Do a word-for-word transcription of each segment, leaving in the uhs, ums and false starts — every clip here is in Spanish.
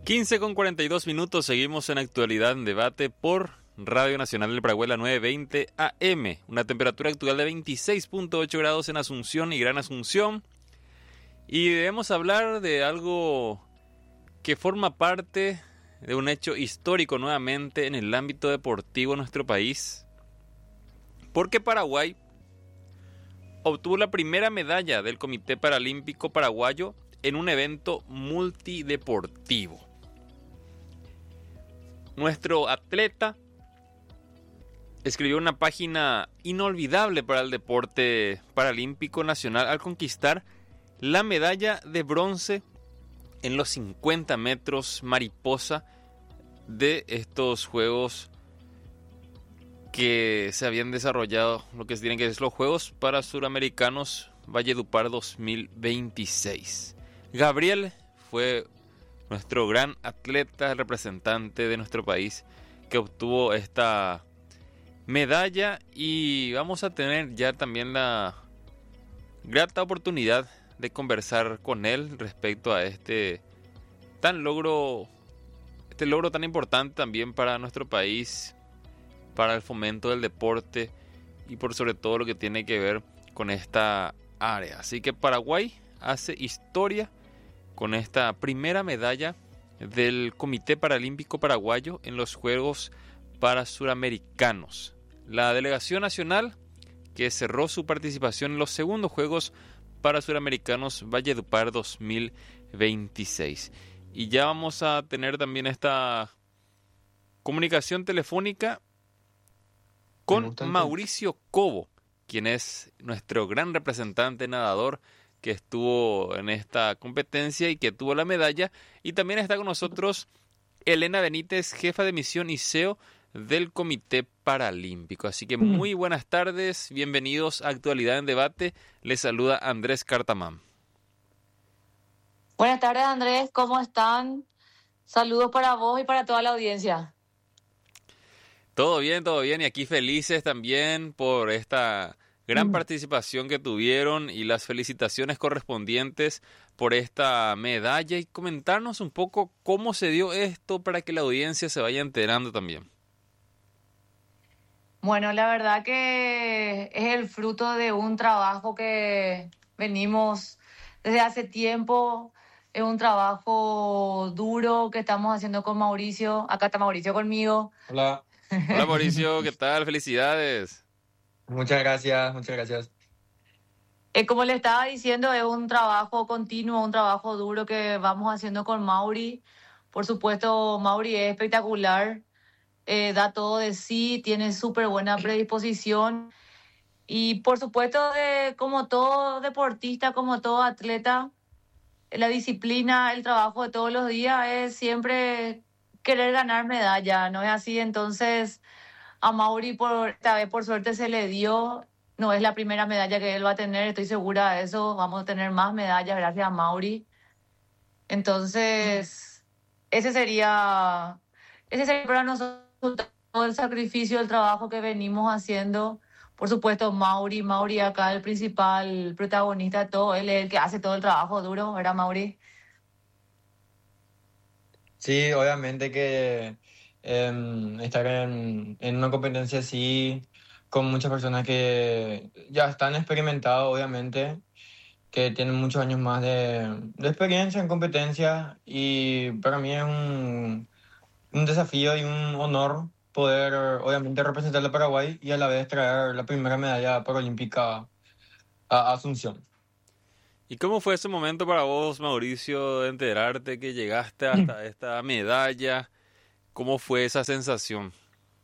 quince con cuarenta y dos minutos, seguimos en Actualidad en Debate por Radio Nacional del Paraguay, la novecientos veinte A M. Una temperatura actual de veintiséis punto ocho grados en Asunción y Gran Asunción. Y debemos hablar de algo que forma parte de un hecho histórico nuevamente en el ámbito deportivo de nuestro país. Porque Paraguay obtuvo la primera medalla del Comité Paralímpico Paraguayo en un evento multideportivo. Nuestro atleta escribió una página inolvidable para el deporte paralímpico nacional al conquistar la medalla de bronce en los cincuenta metros mariposa de estos Juegos que se habían desarrollado, lo que se tienen que decir los Juegos para Suramericanos Valledupar dos mil veintiséis. Gabriel fue nuestro gran atleta representante de nuestro país que obtuvo esta medalla, y vamos a tener ya también la grata oportunidad de conversar con él respecto a este tan logro, este logro tan importante también para nuestro país, para el fomento del deporte y por sobre todo lo que tiene que ver con esta área. Así que Paraguay hace historia con esta primera medalla del Comité Paralímpico Paraguayo en los Juegos para Suramericanos. La delegación nacional que cerró su participación en los segundos Juegos para Suramericanos Valledupar dos mil veintiséis. Y ya vamos a tener también esta comunicación telefónica con Mauricio Cobo, quien es nuestro gran representante nadador que estuvo en esta competencia y que tuvo la medalla. Y también está con nosotros Elena Benítez, jefa de misión y C E O del Comité Paralímpico. Así que muy buenas tardes, bienvenidos a Actualidad en Debate. Les saluda Andrés Cartamán. Buenas tardes, Andrés, ¿cómo están? Saludos para vos y para toda la audiencia. Todo bien, todo bien, y aquí felices también por esta gran mm. participación que tuvieron y las felicitaciones correspondientes por esta medalla, y comentarnos un poco cómo se dio esto para que la audiencia se vaya enterando también. Bueno, la verdad que es el fruto de un trabajo que venimos desde hace tiempo. Es un trabajo duro que estamos haciendo con Mauricio. Acá está Mauricio conmigo. Hola. Hola Mauricio, ¿qué tal? Felicidades. Muchas gracias, muchas gracias. Eh, como le estaba diciendo, es un trabajo continuo, un trabajo duro que vamos haciendo con Mauri. Por supuesto, Mauri es espectacular. Eh, da todo de sí, tiene súper buena predisposición. Y por supuesto, de, como todo deportista, como todo atleta, la disciplina, el trabajo de todos los días es siempre querer ganar medalla, ¿no es así? Entonces, a Mauri por esta vez, por suerte, se le dio. No es la primera medalla que él va a tener, estoy segura de eso. Vamos a tener más medallas gracias a Mauri. Entonces, ese sería, ese sería para nosotros todo el sacrificio, el trabajo que venimos haciendo. Por supuesto, Mauri, Mauri acá el principal protagonista de todo, él es el que hace todo el trabajo duro, ¿verdad, Mauri? Sí, obviamente que eh, estar en, en una competencia así, con muchas personas que ya están experimentados, obviamente, que tienen muchos años más de, de experiencia en competencia, y para mí es un, un desafío y un honor poder, obviamente, representar a Paraguay y a la vez traer la primera medalla paralímpica a Asunción. ¿Y cómo fue ese momento para vos, Mauricio, de enterarte que llegaste hasta esta medalla? ¿Cómo fue esa sensación?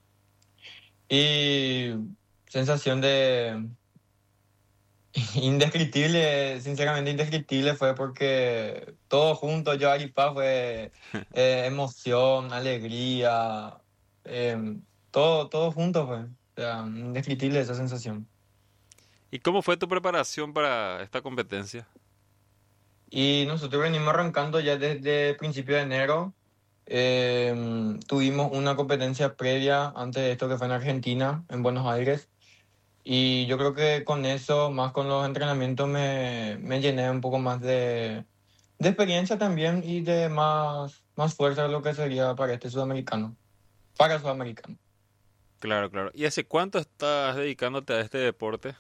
Y sensación de indescriptible, sinceramente indescriptible, fue porque todo junto, yo y Pa, fue eh, emoción, alegría, eh, todo, todo junto fue, o sea, indescriptible esa sensación. ¿Y cómo fue tu preparación para esta competencia? Y nosotros venimos arrancando ya desde principio de enero. Eh, tuvimos una competencia previa antes de esto que fue en Argentina, en Buenos Aires. Y yo creo que con eso, más con los entrenamientos, me, me llené un poco más de, de experiencia también y de más, más fuerza de lo que sería para este sudamericano, para el sudamericano. Claro, claro. ¿Y hace cuánto estás dedicándote a este deporte?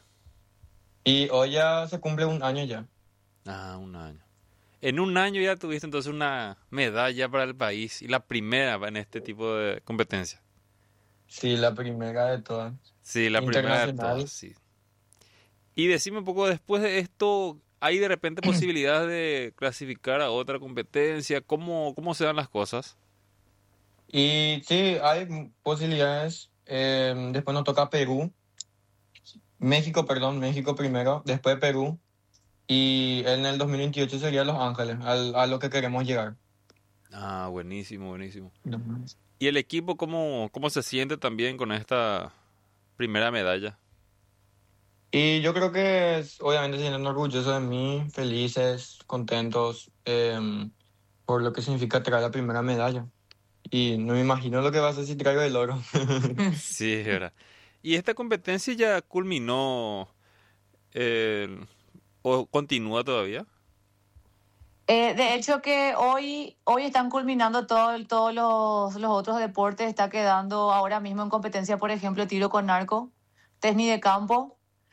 Y hoy ya se cumple un año ya. Ah, un año. En un año ya tuviste entonces una medalla para el país y la primera en este tipo de competencia. Sí, la primera de todas. Sí, la primera de todas, Internacional. sí. Y decime un poco, después de esto, ¿hay de repente posibilidad de clasificar a otra competencia? ¿Cómo, cómo se dan las cosas? Y sí, hay posibilidades. Eh, después nos toca Perú, México, perdón, México primero, después Perú. Y en el dos mil veintiocho sería Los Ángeles, al- a lo que queremos llegar. Ah, buenísimo, buenísimo. Ujú. ¿Y el equipo cómo, cómo se siente también con esta primera medalla? Y yo creo que es- obviamente se sienten orgullosos de mí, felices, contentos, em, por lo que significa traer la primera medalla. Y no me imagino lo que va a hacer si traigo el oro. Sí, es verdad. ¿Y esta competencia ya culminó eh, o continúa todavía? Eh, de hecho que hoy, hoy están culminando todo, el- todos los, los otros deportes, está quedando ahora mismo en competencia, por ejemplo, tiro con arco, tenis de campo.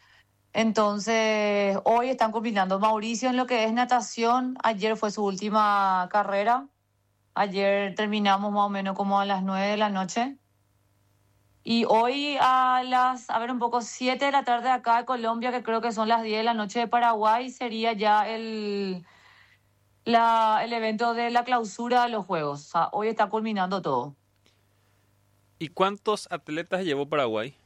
Entonces, hoy están culminando Mauricio en lo que es natación. Ayer fue su última carrera. Ayer terminamos más o menos como a las nueve de la noche. Y hoy a las, a ver, un poco siete de la tarde acá de Colombia, que creo que son las diez de la noche de Paraguay, sería ya el, la, el evento de la clausura de los Juegos. O sea, hoy está culminando todo. ¿Y cuántos atletas llevó Paraguay?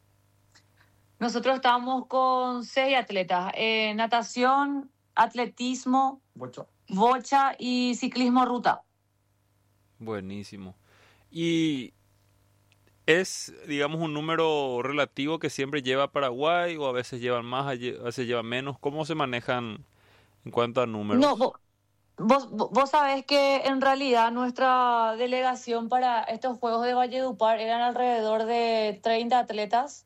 Nosotros estamos con seis atletas, eh, natación, atletismo, Mucho. bocha y ciclismo ruta. Buenísimo. ¿Y es, digamos, un número relativo que siempre lleva Paraguay o a veces llevan más, a lle- a veces llevan menos? ¿Cómo se manejan en cuanto a No, números? vo- vos, vos, vos sabés que en realidad nuestra delegación para estos Juegos de Valledupar eran alrededor de treinta atletas,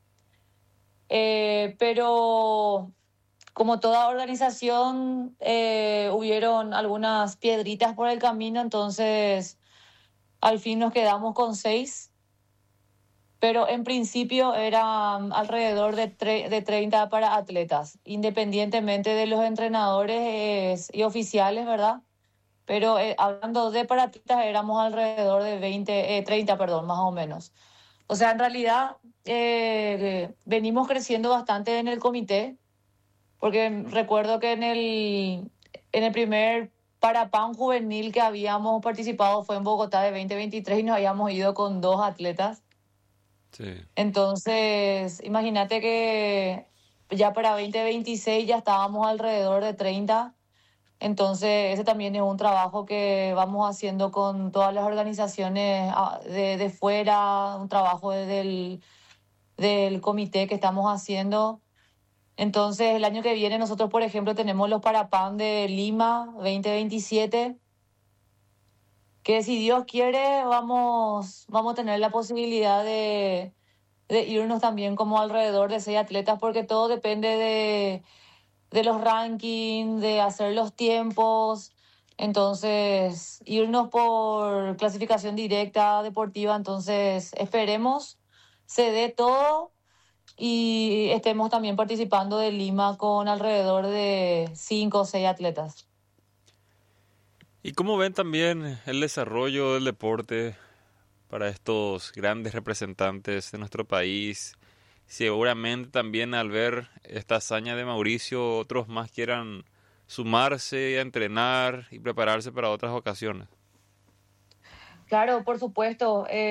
eh, pero como toda organización eh, hubieron algunas piedritas por el camino, entonces al fin nos quedamos con seis. Pero en principio eran alrededor de, tre- de treinta para atletas, independientemente de los entrenadores eh, y oficiales, ¿verdad? Pero eh, hablando de para atletas éramos alrededor de veinte, eh, treinta, perdón, más o menos. O sea, en realidad eh, venimos creciendo bastante en el comité, porque recuerdo que en el, en el primer Parapan juvenil que habíamos participado fue en Bogotá de dos mil veintitrés y nos habíamos ido con dos atletas. Sí. Entonces, imagínate que ya para dos mil veintiséis ya estábamos alrededor de treinta. Entonces, ese también es un trabajo que vamos haciendo con todas las organizaciones ah, de, de fuera, un trabajo de- del, del comité que estamos haciendo. Entonces, el año que viene nosotros, por ejemplo, tenemos los Parapan de Lima dos mil veintisiete, que si Dios quiere vamos, vamos a tener la posibilidad de de irnos también como alrededor de seis atletas, porque todo depende de, de los rankings, de hacer los tiempos. Entonces, irnos por clasificación directa deportiva, entonces esperemos se dé todo y estemos también participando de Lima con alrededor de cinco o seis atletas. ¿Y cómo ven también el desarrollo del deporte para estos grandes representantes de nuestro país? Seguramente también al ver esta hazaña de Mauricio, otros más quieran sumarse a entrenar y prepararse para otras ocasiones. Claro, por supuesto. eh,